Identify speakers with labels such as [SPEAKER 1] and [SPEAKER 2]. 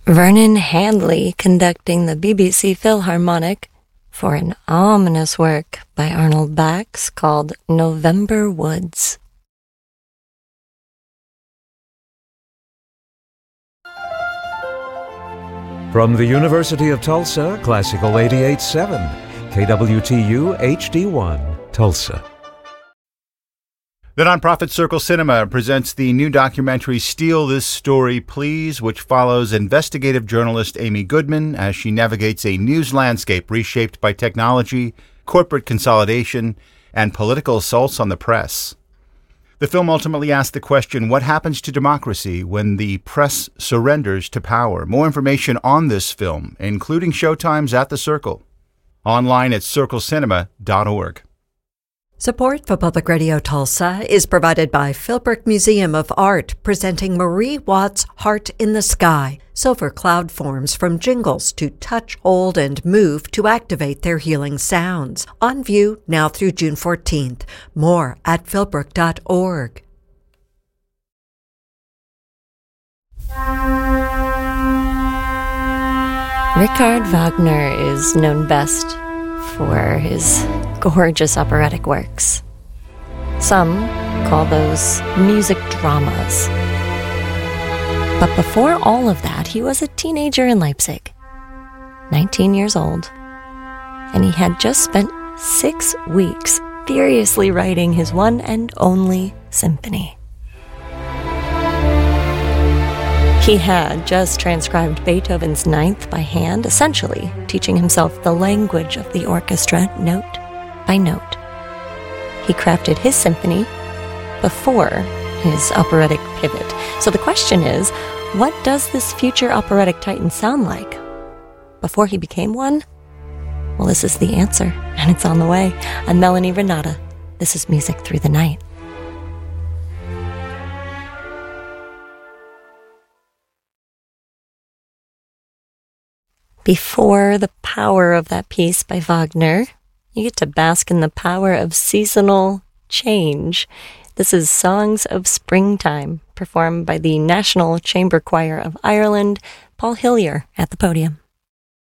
[SPEAKER 1] Vernon Handley conducting the BBC Philharmonic for an ominous work by Arnold Bax called November Woods.
[SPEAKER 2] From the University of Tulsa, Classical 88.7, KWTU HD1, Tulsa.
[SPEAKER 3] The nonprofit Circle Cinema presents the new documentary Steal This Story, Please, which follows investigative journalist Amy Goodman as she navigates a news landscape reshaped by technology, corporate consolidation, and political assaults on the press. The film ultimately asks the question, what happens to democracy when the press surrenders to power? More information on this film, including showtimes at the Circle. Online at circlecinema.org.
[SPEAKER 4] Support for Public Radio Tulsa is provided by Philbrook Museum of Art, presenting Marie Watts' Heart in the Sky. Silver cloud forms from jingles to touch, hold, and move to activate their healing sounds. On view now through June 14th. More at philbrook.org.
[SPEAKER 1] Richard Wagner is known best for his gorgeous operatic works. Some call those music dramas. But before all of that, he was a teenager in Leipzig, 19 years old, and he had just spent 6 weeks furiously writing his one and only symphony. He had just transcribed Beethoven's Ninth by hand, essentially teaching himself the language of the orchestra note by note. He crafted his symphony before his operatic pivot. So the question is, what does this future operatic titan sound like? Before he became one? Well, this is the answer, and it's on the way. I'm Melanie Renata. This is Music Through the Night. Before the power of that piece by Wagner, you get to bask in the power of seasonal change. This is Songs of Springtime, performed by the National Chamber Choir of Ireland. Paul Hillier at the podium.